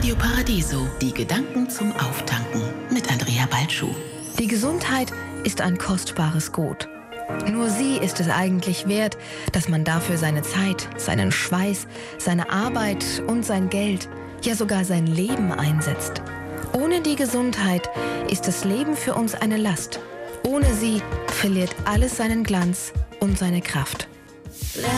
Radio Paradiso, die Gedanken zum Auftanken mit Andrea Balschuh. Die Gesundheit ist ein kostbares Gut. Nur sie ist es eigentlich wert, dass man dafür seine Zeit, seinen Schweiß, seine Arbeit und sein Geld, ja sogar sein Leben einsetzt. Ohne die Gesundheit ist das Leben für uns eine Last. Ohne sie verliert alles seinen Glanz und seine Kraft.